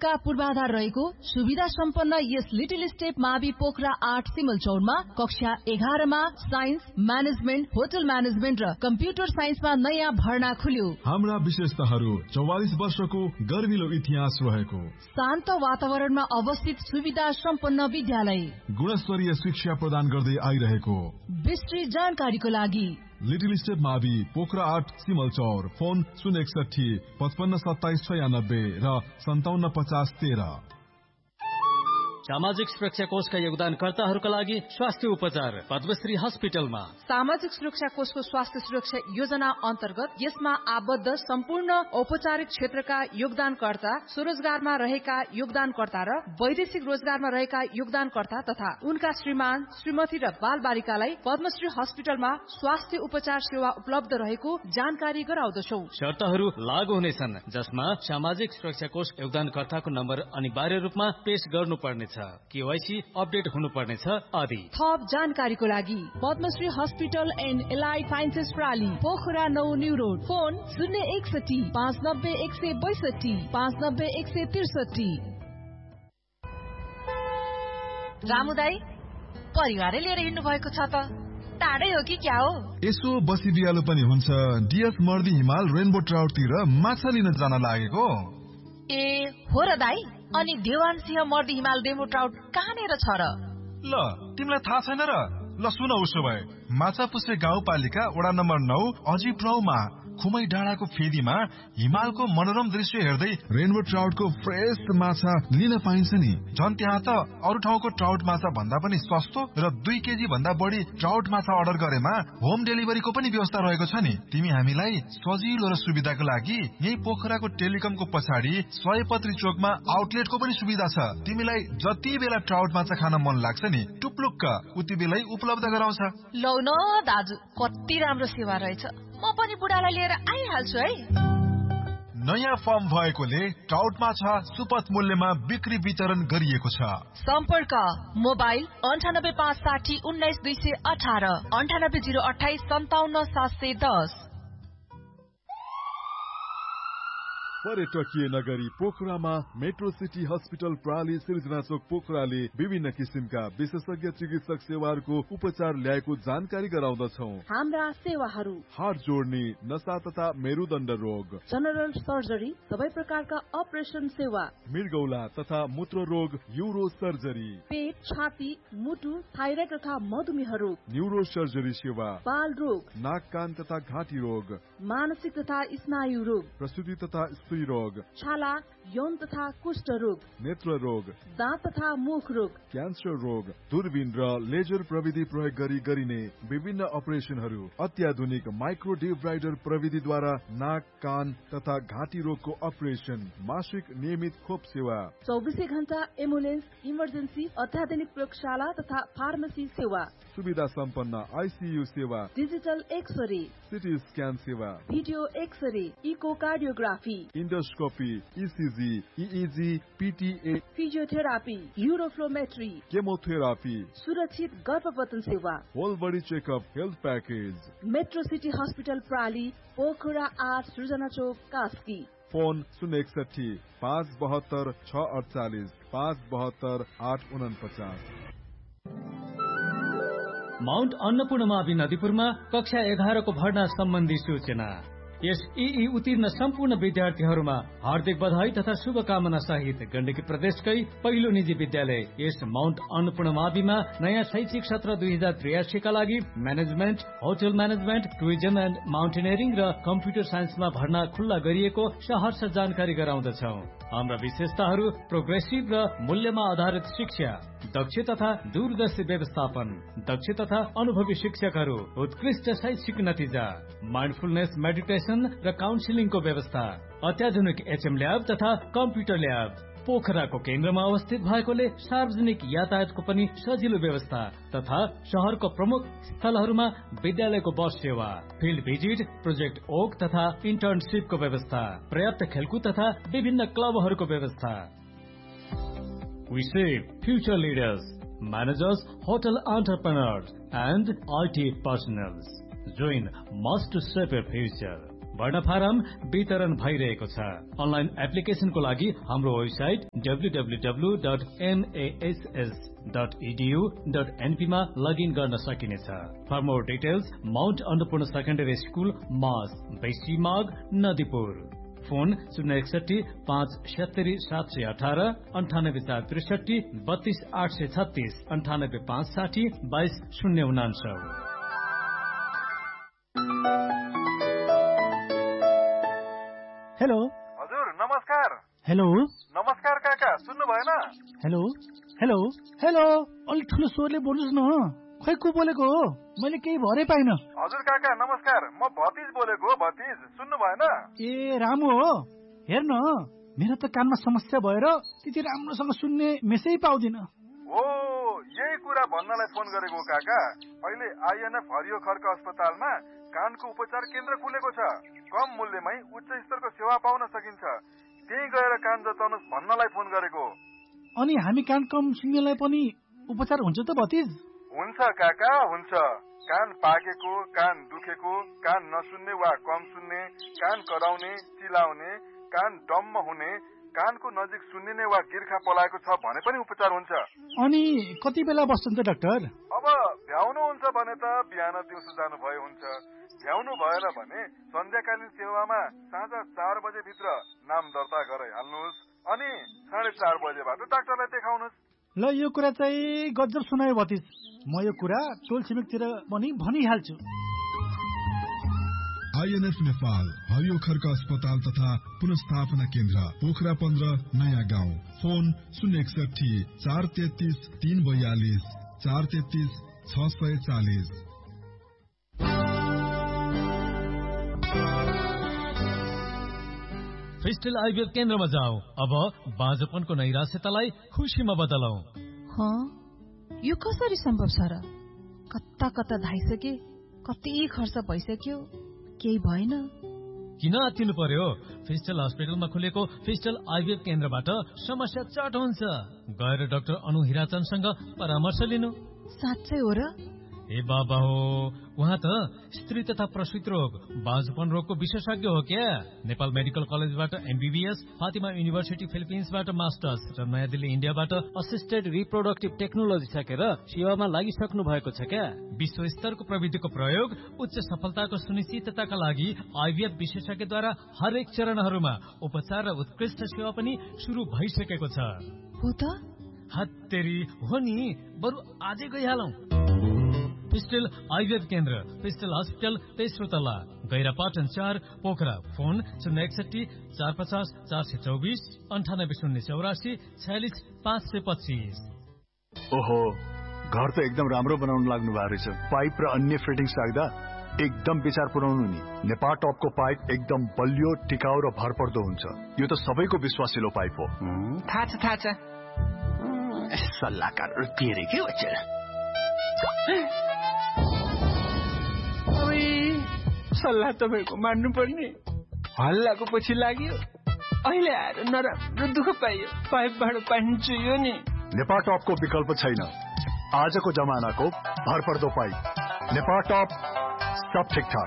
का पूर्वाधार रहेको सुविधा सम्पन्न यस लिटिल स्टेप मावि पोखरा 8 सिमलचौरमा कक्षा 11 मा साइन्स, म्यानेजमेन्ट, होटल म्यानेजमेन्ट र कम्प्युटर साइन्समा नयाँ भर्ना खुल्यो। हाम्रा विशेषताहरू 44 वर्षको गर्विलो इतिहास रहेको शान्त वातावरणमा अवस्थित सुविधा सम्पन्न विद्यालय, गुणस्तरीय शिक्षा प्रदान गर्दै आइरहेको। विस्तृत जानकारीको लागि लिटिल स्टेप मावि पोखरा 8 सिमलचौर, फोन 061 55 27 96 र 57 50 13। सामाजिक सुरक्षा कोषका योगदानकर्ताहरूका लागि स्वास्थ्य उपचार पद्मश्री हस्पिटलमा। सामाजिक सुरक्षा कोषको स्वास्थ्य सुरक्षा योजना अन्तर्गत यसमा आबद्ध सम्पूर्ण औपचारिक क्षेत्रका योगदानकर्ता, स्वरोजगारमा रहेका योगदानकर्ता र वैदेशिक रोजगारमा रहेका योगदानकर्ता तथा उनका श्रीमान, श्रीमती र बाल बालिकालाई पद्मश्री हस्पिटलमा स्वास्थ्य उपचार सेवा उपलब्ध रहेको जानकारी गराउँदछौ। शर्तहरू लागू हुनेछन्, जसमा सामाजिक सुरक्षा कोष योगदानकर्ताको नम्बर अनिवार्य रूपमा पेश गर्नुपर्नेछ, केवाईसी अपडेट हुनुपर्नेछ आदि। थप जानकारीको लागि Padmashri hospital and allied sciences प्राली, Pokhara 9 new road, phone 061 590 162 590 163। Ramu दाई, परिवारै लिएर हिँड्नु भएको छ त, टाढै हो कि क्या हो? यसो बसी बिहालो पनि हुन्छ। डिएस मर्दी हिमाल रेनबो ट्राउटतिर माछा लिन जान लागेको। ए हो र दाई, अनि देवान सिंह मर्दी हिमाल रेनबो ट्राउट कहाँनिर छ र? ल तिमीलाई थाहा छैन र? ल सुन, उसो भए माछापुछ्रे गाउँपालिका वडा नम्बर 9 अजिब राउमा खुमै डाँडाको फेदीमा हिमालको मनोरम दृश्य हेर्दै रेनबो ट्राउटको फ्रेश माछा लिन पाइन्छ नि। झन् त्यहाँ त अरू ठाउँको ट्राउट माछा भन्दा पनि सस्तो र 2 केजी भन्दा बढी ट्राउट माछा अर्डर गरेमा होम डेलिभरीको पनि व्यवस्था रहेको छ नि। तिमी हामीलाई सजिलो र सुविधाको लागि यही पोखराको टेलिकमको पछाडि सयपत्री चोकमा आउटलेटको पनि सुविधा छ। तिमीलाई जति बेला ट्राउट माछा खान मन लाग्छ नि, टुप्लुक्क उति बेलै उपलब्ध गराउँछ। लौ न दाजु, कति राम्रो सेवा रहेछ। म पनि बुढालाई लिएर आइहाल्छु है। नयाँ फर्म भएकोले ट्राउट माछा सुपथ मूल्यमा बिक्री वितरण गरिएको छ। सम्पर्क मोबाइल 9856 19 218 98028 57 710। पर्यटकीय नगरी पोखरामा मेट्रो सिटी हस्पिटल प्राली सिर्जना चोक पोखराले विभिन्न किसिमका विशेषज्ञ चिकित्सक सेवाहरूको उपचार ल्याएको जानकारी गराउँदछौ। हाम्रा सेवाहरू: हाड जोड्ने, नसा तथा मेरुदण्ड रोग, जनरल सर्जरी, सबै प्रकारका अपरेसन सेवा, मृगौला तथा मूत्र रोग, यूरो सर्जरी, पेट, छाती, मुटु, थाइराइड तथा मधुमेह रोग, न्यूरो सर्जरी सेवा, बाल रोग, नाक कान तथा घाँटी रोग, मानसिक तथा स्नायु रोग, प्रसूति तथा स्त्री रोग, छाला, यौन तथा कुष्ठ रोग, नेत्र रोग, दाँत तथा मुख रोग, क्यान्सर रोग, दूरबीन र लेजर प्रविधि प्रयोग गरिने विभिन्न अपरेसनहरू, अत्याधुनिक माइक्रो डिब्राइडर प्रविधिद्वारा नाक कान तथा घाँटी रोगको अपरेसन, मासिक नियमित खोप सेवा, 24 घण्टा एम्बुलेन्स, इमर्जेन्सी, अत्याधुनिक प्रयोगशाला तथा फार्मेसी सेवा, सुविधा सम्पन्न आइसियु सेवा, डिजिटल एक्सरे, सिटी स्क्यान सेवा, video x-ray, echocardiography, endoscopy, ECG, इइजी, पिटिए, physiotherapy, uroflowmetry, chemotherapy, सुरक्षित गर्भपतन सेवा, whole body checkup health package. Metro city hospital प्राली, Pokhara 8 सृजना चोक, कास्की। फोन 061 572 648 572 849। माउन्ट अन्नपूर्ण मावि नदीपुरमा कक्षा 11 को भर्ना सम्बन्धी सूचना। यस ई उत्तीर्ण सम्पूर्ण विद्यार्थीहरूमा हार्दिक बधाई तथा शुभकामना सहित गण्डकी प्रदेशकै पहिलो निजी विद्यालय यस माउन्ट अन्नपूर्ण माविमा नयाँ शैक्षिक सत्र 2083 का लागि management, hotel management, tourism and mountaineering र कम्प्युटर साइन्समा भर्ना खुल्ला गरिएको सहर्ष जानकारी गराउँदछौ। हाम्रा विशेषताहरू: प्रोग्रेसिभ र मूल्यमा आधारित शिक्षा, दक्ष तथा दूरदर्शी व्यवस्थापन, दक्ष तथा अनुभवी शिक्षकहरू, उत्कृष्ट शैक्षिक नतिजा, माइन्डफुलनेस मेडिटेसन र काउन्सिलिङको व्यवस्था, अत्याधुनिक एचएम ल्याब तथा कम्प्युटर ल्याब। पोखराको केन्द्रमा अवस्थित भएकोले सार्वजनिक यातायातको पनि सजिलो व्यवस्था तथा शहरको प्रमुख स्थलहरूमा विद्यालयको बस सेवा, फिल्ड भिजिट, प्रोजेक्ट ओक तथा इन्टर्नशिपको व्यवस्था, पर्याप्त खेलकुद तथा विभिन्न क्लबहरूको व्यवस्था। We shape future leaders, managers, hotel entrepreneurs and IT personnel. Join us to shape your future. भर्ना फारम वितरण भइरहेको छ। अनलाइन एप्लिकेसनको लागि हाम्रो वेबसाइट www.mass.edu.np मा लगइन गर्न सकिनेछ। For more details Mount Annapurna secondary school मास बेसी माग नदीपुर। फोन 061-570-718 98463 32836 98560 2209। हेलो हजुर नमस्कार। हेलो नमस्कार काका, सुन्नु भएन? हेलो हेलो हेलो अलि ठुलो स्वरले बोल्नुहोस् न। खै को बोलेको हो? मैले केही भरै पाइन। हजुर काका नमस्कार, म भतिज बोलेको हो। भतिज सुन्नु भएन? ए रामु हो। हेर्न मेरो त कानमा समस्या भएर त्यति राम्रोसँग सुन्ने मेसै पाउँदिन। हो यही कुरा भन्नलाई फोन गरेको काका। अहिले आइएनएफ हरियो खर्क अस्पतालमा कानको उपचार केन्द्र खुलेको छ। कम मूल्यमै उच्च स्तरको सेवा पाउन सकिन्छ। त्यही गएर कान जताउनुहोस् भन्नलाई फोन गरेको। अनि हामी कान कम सुन्नेलाई पनि उपचार हुन्छ त भतिज? हुन्छ काका हुन्छ। कान पाकेको, कान दुखेको, कान नसुन्ने वा कम सुन्ने, कान कराउने, चिलाउने, कान डम्म हुने, कानको नजिक सुन्निने वा गिर्खा पलाएको छ भने पनि उपचार हुन्छ। अनि कति बेला बस्छन् त डाक्टर? अब भ्याउनु हुन्छ भने त बिहान दिउँसो जानु भए हुन्छ। भ्याउनु भएन भने सन्ध्याकालीन सेवामा साँझ 4 बजे भित्र नाम दर्ता गराइहाल्नुहोस्। अनि 4:30 बजेबाट डाक्टरलाई देखाउनुहोस्। ल यो कुरा चाहिँ गजब सुनायो भतिज। म यो कुरा टोल छिमेकतिर पनि भनिहाल्छु। आइएनएफ नेपाल हरियो खर्क अस्पताल तथा पुनर्स्थापना केन्द्र पोखरा 15 नयाँ गाउँ। फोन 061-433-342 433-640। फिस्टल आइभीएफ केन्द्रमा जाऊ। अब बाँझपनको नैराश्यतालाई खुसीमा बदलौ। यो कसरी सम्भव छ र? कता कता धाइसके, कति खर्च भइसक्यो, केही भएन। किन आत्तिनु पर्यो? फिस्टल हस्पिटलमा खुलेको फिस्टल आइभीएफ केन्द्रबाट समस्या चट हुन्छ। गएर डाक्टर अनु हिराचनसँग परामर्श लिनु। साँच्चै हो र? ए बाबा हो, उहाँ त स्त्री तथा प्रसूति रोग, बाँझपन रोगको विशेषज्ञ हो क्या। नेपाल मेडिकल कलेजबाट एमबीबीएस, फातिमा युनिभर्सिटी फिलिपिन्सबाट मास्टर्स र नयाँ दिल्ली इन्डियाबाट असिस्टेड रिप्रोडक्टिभ टेक्नोलोजी सकेर सेवामा लागिसक्नु भएको छ क्या। विश्व स्तरको प्रविधिको प्रयोग उच्च सफलताको सुनिश्चितताका लागि आइभीएफ विशेषज्ञद्वारा हरेक चरणहरूमा उपचार र उत्कृष्ट सेवा पनि सुरु भइसकेको छ। हो त? हत्तेरी हो नि, बरु आजै गइहालौं। फिस्टल आइभीएफ केन्द्र, फिस्टल हस्पिटल, तेस्रो तल्ला, गैरापाटन 4, पोखरा। फोन 061-450-424 980084 46-525। ओहो, घर त एकदम राम्रो बनाउन लाग्नु भएको रहेछ। पाइप र अन्य फिटिङ्स राख्दा एकदम विचार पुर्याउनु नि। नेपाल टपको पाइप एकदम बलियो, टिकाउ र भरपर्दो हुन्छ। यो त सबैको विश्वासिलो पाइप हो। थाहा छ सल्लाहकार तेरे के बच्चा। सल्लाह तपाईँको मान्नु पर्ने। हल्लाको पछि लाग्यो, अहिले आएर नराम्रो दुःख पाइयो। पाइपबाट पानी चुहियो नि। नेपाल टपको विकल्प छैन। आजको जमानाको भरपर्दो पाइप नेपाल टप, सब ठिकठाक।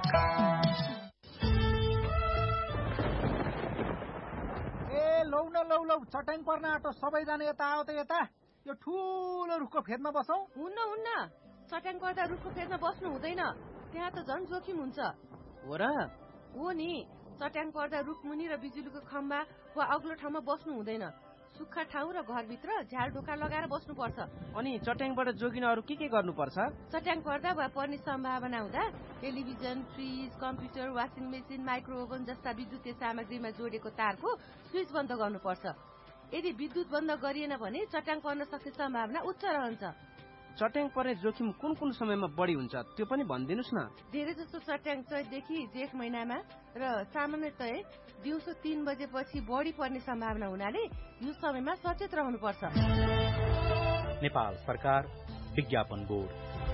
लौ चट्याङ पर्न आँटो। सबैजना यता आऊ त यता। यो ठुलो रुखको फेदमा बसौँ। हुन्न, चट्याङ पर्दा रुखको फेदमा बस्नु हुँदैन। त्यहाँ त झन् जोखिम हुन्छ। हो र? हो नि, चट्याङ पर्दा रुखमुनि र बिजुलीको खम्बा वा अग्लो ठाउँमा बस्नु हुँदैन। सुक्खा ठाउँ र घरभित्र झ्याल ढोका लगाएर बस्नुपर्छ। अनि चट्याङबाट जोगिन अरू के गर्नुपर्छ? चट्याङ पर्दा वा पर्ने सम्भावना हुँदा television, fridge, computer, washing machine, micro oven जस्ता विद्युतीय सामग्रीमा जोडेको तारको स्विच बन्द गर्नुपर्छ। यदि विद्युत बन्द गरिएन भने चट्याङ पर्न सक्ने सम्भावना उच्च रहन्छ। चट्याङ पर्ने जोखिम कुन समयमा बढी हुन्छ त्यो पनि भनिदिनुस् न। धेरै जस्तो चट्याङ चैतदेखि जेठ महिनामा र सामान्यतया दिउँसो 3 बजेपछि बढी पर्ने सम्भावना हुनाले यो समयमा सचेत रहनुपर्छ। नेपाल सरकार विज्ञापन बोर्ड।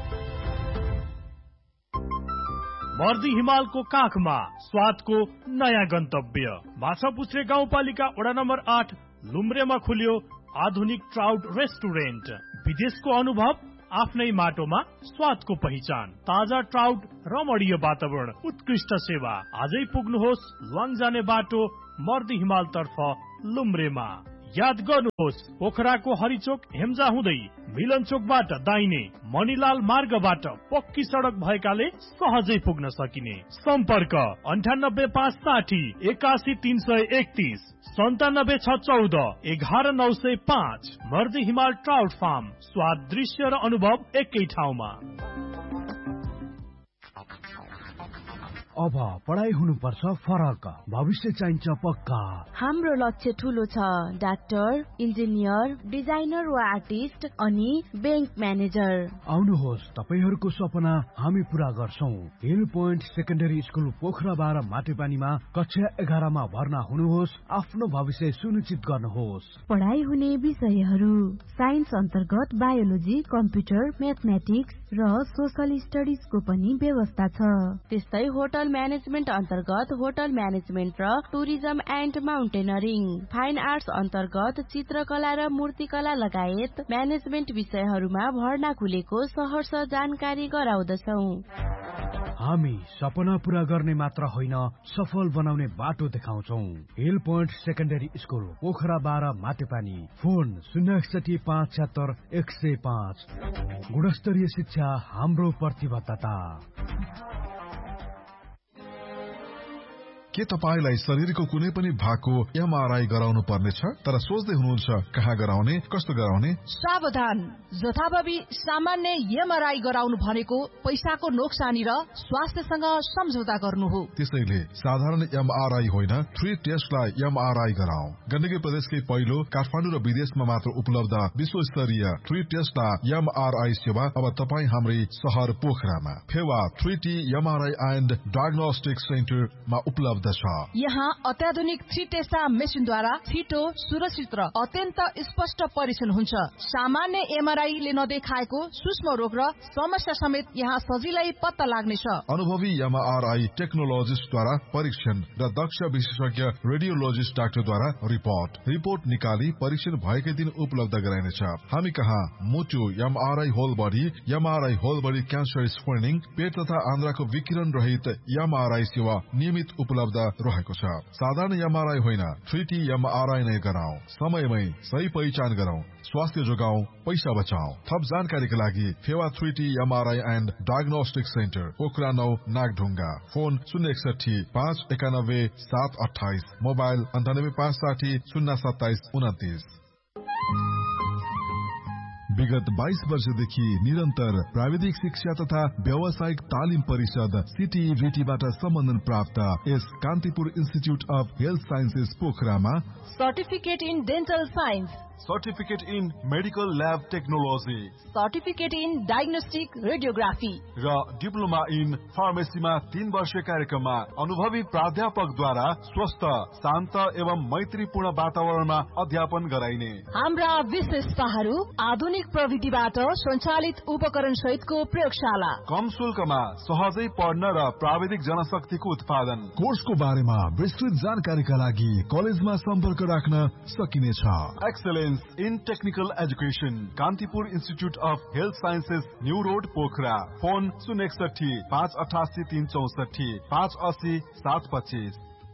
मर्दी हिमालको काखमा स्वादको नयाँ गन्तव्य माछापुच्छ्रे गाउँपालिका वडा नम्बर 8 लुम्रेमा खुल्यो आधुनिक ट्राउट रेस्टुरेन्ट। विदेशको अनुभव आफ्नै माटोमा स्वादको पहिचान, ताजा ट्राउट, रमणीय वातावरण, उत्कृष्ट सेवा। आजै पुग्नुहोस् ल्वाङ जाने बाटो मर्दी हिमाल तर्फ लुम्रेमा। याद गर्नुहोस्, पोखराको हरिचोक हेम्जा हुँदै मिलन चोकबाट दाहिने मणिलाल मार्गबाट पक्की सडक भएकाले सहजै पुग्न सकिने। सम्पर्क 9856 81331 9714 11905। मर्दी हिमाल ट्राउट फार्म, स्वाद, दृश्य र अनुभव एकै ठाउँमा। अब पढाइ हुनुपर्छ फरक, भविष्य चाहिन्छ पक्का। हाम्रो लक्ष्य ठूलो छ, डाक्टर, इन्जिनियर, डिजाइनर वा आर्टिस्ट अनि बैंक म्यानेजर। आउनुहोस्, तपाईहरूको सपना हामी पूरा गर्छौं। Hill point secondary school Pokhara 12 माटेपानीमा कक्षा 11 मा भर्ना हुनुहोस्, आफ्नो भविष्य सुनिश्चित गर्नुहोस्। पढाइ हुने विषयहरू साइन्स अन्तर्गत बायोलोजी, कम्प्युटर, म्याथमेटिक्स र सोशल स्टडिजको पनि व्यवस्था छ। त्यस्तै होटल म्यानेजमेन्ट अन्तर्गत होटल म्यानेजमेन्ट र tourism and mountaineering, fine arts अन्तर्गत चित्रकला र मूर्तिकला लगायत म्यानेजमेन्ट विषयहरूमा भर्ना खुलेको सहर्ष जानकारी गराउँदछौ। हामी सपना पूरा गर्ने मात्र होइन, सफल बनाउने बाटो देखाउँछौ। Hill point secondary school Pokhara 12 माटेपानी। Phone 061 576 105। गुणस्तरीय शिक्षा हाम्रो प्रतिबद्धता। के तपाईलाई शरीरको कुनै पनि भागको एमआरआई गराउनु पर्नेछ, तर सोच्दै हुनुहुन्छ कहाँ गराउने, कस्तो गराउने? सावधान, जथाभावी सामान्य एमआरआई गराउनु भनेको पैसाको नोक्सानी र स्वास्थ्यसँग सम्झौता गर्नु हो। त्यसैले साधारण एमआरआई होइन, 3 टेस्टलाई एमआरआई गराऊ। गण्डकी प्रदेशकै पहिलो काठमाडौँ र विदेशमा मात्र उपलब्ध विश्वस्तरीय 3 टेस्टलाई एमआरआई सेवा अब तपाई हाम्रै शहर पोखरामा Phewa 3T MRI and diagnostic सेन्टरमा उपलब्ध छ। यहाँ अत्याधुनिक 3 टेस्टा मेसिनद्वारा छिटो, सुरक्षित र अत्यन्त स्पष्ट परीक्षण हुन्छ। सामान्य एमआरआईले नदेखाएको सूक्ष्म रोग र समस्या समेत यहाँ सजिलै पत्ता लाग्नेछ। अनुभवी एमआरआई टेक्नोलोजिस्टद्वारा परीक्षण र दक्ष विशेषज्ञ रेडियोलोजिस्ट डाक्टरद्वारा रिपोर्ट निकाली परीक्षण भएकै दिन उपलब्ध गराइनेछ। हामी कहाँ मुटु MRI whole body, MRI whole body cancer screening, पेट तथा आन्द्राको विकिरण रहित एमआरआई सेवा नियमित उपलब्ध रहेको छ। साधारण एमआरआई होइन, 3T एमआरआई नै गराऊ। समयमै सही पहिचान गरौं, स्वास्थ्य जोगाऊ, पैसा बचाऊ। थप जानकारीका लागि Phewa 3T MRI and diagnostic centre Pokhara 9 Nagdhunga. Phone 061 591 728, mobile 98 560 027 29। विगत 22 वर्षदेखि निरन्तर प्राविधिक शिक्षा तथा व्यावसायिक तालिम परिषद CTVTबाट सम्बन्धन प्राप्त यस Kantipur institute of health sciences पोखरामा certificate in dental science, certificate in medical lab technology, certificate in diagnostic radiography र डिप्लोमा इन फार्मेसीमा 3 वर्षीय कार्यक्रममा अनुभवी प्राध्यापकद्वारा स्वस्थ, शान्त एवं मैत्रीपूर्ण वातावरणमा अध्यापन गराइने। हाम्रा विशेषताहरू आधुनिक प्रविधिबाट सञ्चालित उपकरण सहितको प्रयोगशाला, कम शुल्कमा सहजै पढ्न र प्राविधिक जनशक्तिको उत्पादन। कोर्सको बारेमा विस्तृत जानकारीका लागि कलेजमा सम्पर्क राख्न सकिनेछ। Excellence in technical education, Kantipur institute of health sciences, new road Pokhara. Phone 061 588 364 580 725।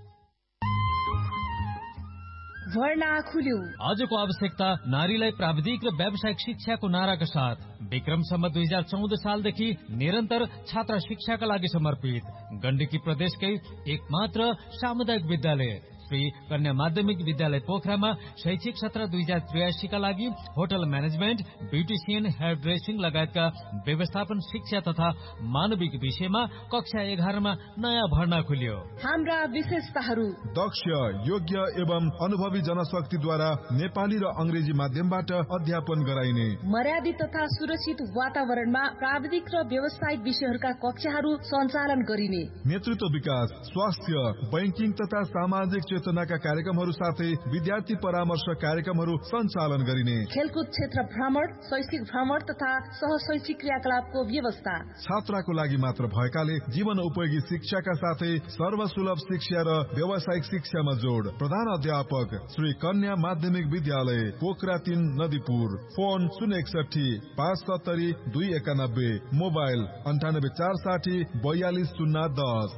भर्ना खुल्यो। आजको आवश्यकता नारीलाई प्राविधिक र व्यावसायिक शिक्षाको नाराका साथ विक्रमसम्म 2014 सालदेखि निरन्तर छात्र शिक्षाका लागि समर्पित गण्डकी प्रदेशकै एकमात्र सामुदायिक विद्यालय श्री कन्या माध्यमिक विद्यालय पोखरामा शैक्षिक सत्र 2083 का लागि hotel management, beautician, hair dressing लगायतका व्यवस्थापन शिक्षा तथा मानविक विषयमा कक्षा 11 मा नयाँ भर्ना खुल्यो। हाम्रा विशेषताहरू दक्ष, योग्य एवं अनुभवी जनशक्तिद्वारा नेपाली र अंग्रेजी माध्यमबाट अध्यापन गराइने, मर्यादित तथा सुरक्षित वातावरणमा प्राविधिक र व्यावसायिक विषयहरूका कक्षाहरू सञ्चालन गरिने, नेतृत्व विकास, स्वास्थ्य, बैंकिङ तथा सामाजिक चेतनाका कार्यक्रमहरू साथै विद्यार्थी परामर्श कार्यक्रमहरू सञ्चालन गरिने। खेलकुद क्षेत्र भ्रमण, शैक्षिक भ्रमण तथा सहशैक्षिक क्रियाकलापको व्यवस्था। छात्राको लागि मात्र भएकाले जीवन उपयोगी शिक्षाका साथै सर्वसुलभ शिक्षा र व्यावसायिक शिक्षामा जोड। प्रधान अध्यापक श्री कन्या माध्यमिक विद्यालय पोखरा 3 नदीपुर। Phone 061-570-291, mobile 98-460-42010।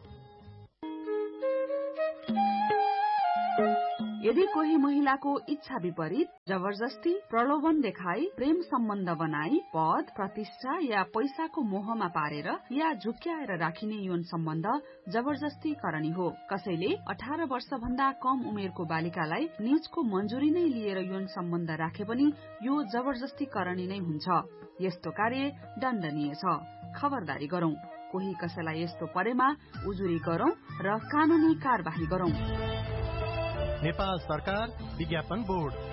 यदि कोही महिलाको इच्छा विपरीत जबरजस्ती, प्रलोभन देखाई, प्रेम सम्बन्ध बनाई, पद, प्रतिष्ठा या पैसाको मोहमा पारेर या झुक्क्याएर राखिने यौन सम्बन्ध जबरजस्ती करणी हो। कसैले 18 वर्ष भन्दा कम उमेरको बालिकालाई निजको मन्जुरी नै लिएर यौन सम्बन्ध राखे पनि यो जबरजस्ती करणी नै हुन्छ। यस्तो कार्य दण्डनीय छ। खबरदारी गरौं। कोही कसैलाई यस्तो परेमा उजुरी गरौं र कानूनी कार्यवाही गरौं। नेपाल सरकार विज्ञापन बोर्ड।